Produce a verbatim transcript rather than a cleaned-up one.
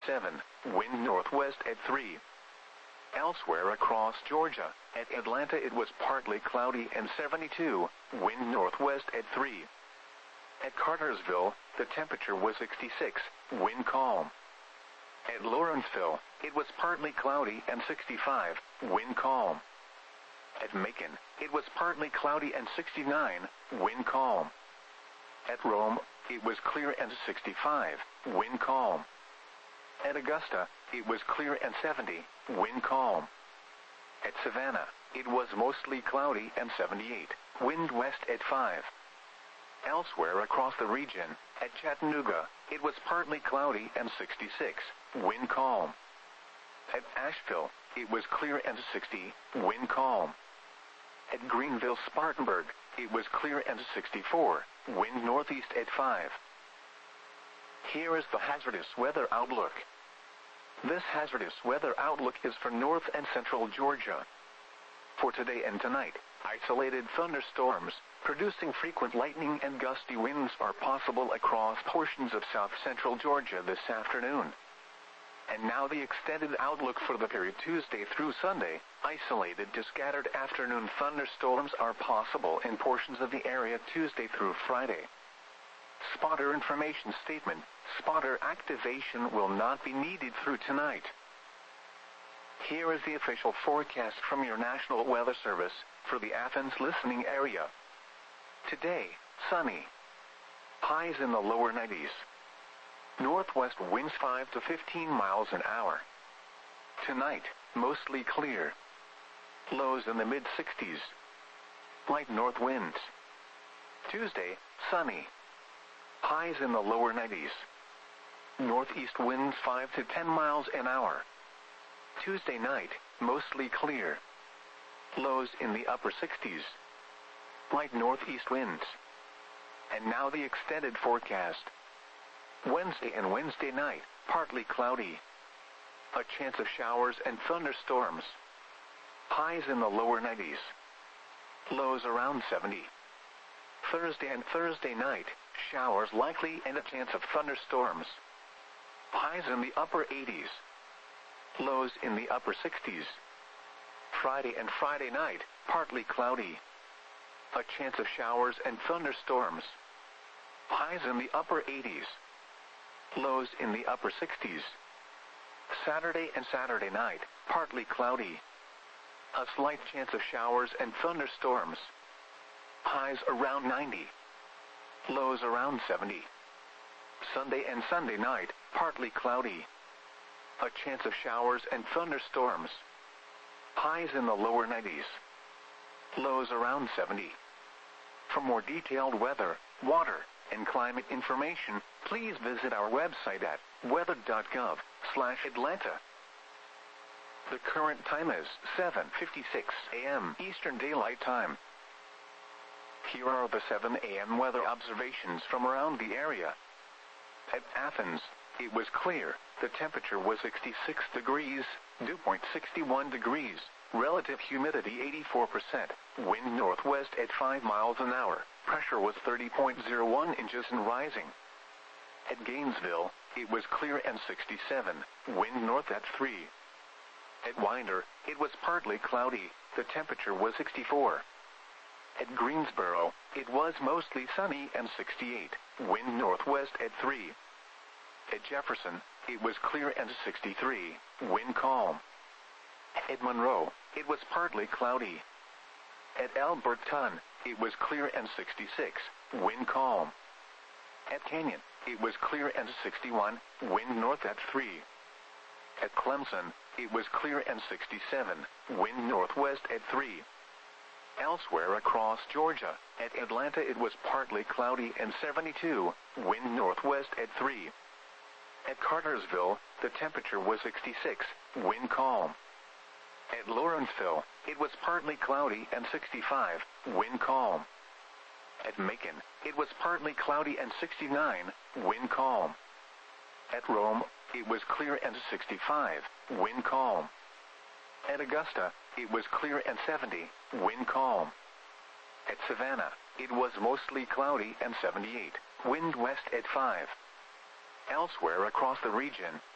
seven, wind northwest at three. Elsewhere across Georgia, at Atlanta it was partly cloudy and seventy-two, wind northwest at three. At Cartersville, the temperature was sixty-six, wind calm. At Lawrenceville, it was partly cloudy and sixty-five, wind calm. At Macon, it was partly cloudy and sixty-nine, wind calm. At Rome, it was clear and sixty-five, wind calm. At Augusta, it was clear and seventy, wind calm. At Savannah, it was mostly cloudy and seventy-eight, wind west at five. Elsewhere across the region, at Chattanooga, it was partly cloudy and sixty-six, wind calm. At Asheville, it was clear and sixty, wind calm. At Greenville-Spartanburg, it was clear and sixty-four, wind northeast at five. Here is the hazardous weather outlook. This hazardous weather outlook is for north and central Georgia. For today and tonight, isolated thunderstorms, producing frequent lightning and gusty winds are possible across portions of south-central Georgia this afternoon. And now the extended outlook for the period Tuesday through Sunday. Isolated to scattered afternoon thunderstorms are possible in portions of the area Tuesday through Friday. Spotter information statement. Spotter activation will not be needed through tonight. Here is the official forecast from your National Weather Service for the Athens listening area. Today, sunny. Highs in the lower nineties. Northwest winds five to fifteen miles an hour. Tonight, mostly clear. Lows in the mid sixties. Light north winds. Tuesday, sunny. Highs in the lower nineties. Northeast winds five to ten miles an hour. Tuesday night, mostly clear. Lows in the upper sixties. Light northeast winds. And now the extended forecast. Wednesday and Wednesday night, partly cloudy. A chance of showers and thunderstorms. Highs in the lower nineties. Lows around seventy. Thursday and Thursday night, showers likely and a chance of thunderstorms. Highs in the upper eighties. Lows in the upper sixties. Friday and Friday night, partly cloudy. A chance of showers and thunderstorms. Highs in the upper eighties. Lows in the upper sixties. Saturday and Saturday night, partly cloudy. A slight chance of showers and thunderstorms. Highs around ninety. Lows around seventy. Sunday and Sunday night, partly cloudy. A chance of showers and thunderstorms. Highs in the lower nineties. Lows around seventy. For more detailed weather, water, and climate information, please visit our website at weather dot gov slash Atlanta. The current time is seven fifty-six a m Eastern Daylight Time. Here are the seven a m weather observations from around the area. At Athens, it was clear. The temperature was sixty-six degrees, dew point sixty-one degrees, relative humidity eighty-four percent, wind northwest at five miles an hour, pressure was thirty point zero one inches and rising. At Gainesville, it was clear and sixty-seven, wind north at three. At Winder, it was partly cloudy, the temperature was sixty-four. At Greensboro, it was mostly sunny and sixty-eight, wind northwest at three. At Jefferson, it was clear and sixty-three, wind calm. At Monroe, it was partly cloudy. At Alberton, it was clear and sixty-six, wind calm. At Canyon, it was clear and sixty-one, wind north at three. At Clemson, it was clear and sixty-seven, wind northwest at three. Elsewhere across Georgia, at Atlanta it was partly cloudy and seventy-two, wind northwest at three. At Cartersville, the temperature was sixty-six, wind calm. At Lawrenceville, it was partly cloudy and sixty-five, wind calm. At Macon, it was partly cloudy and sixty-nine, wind calm. At Rome, it was clear and sixty-five, wind calm. At Augusta, it was clear and seventy, wind calm. At Savannah, it was mostly cloudy and seventy-eight, wind west at five. Elsewhere across the region,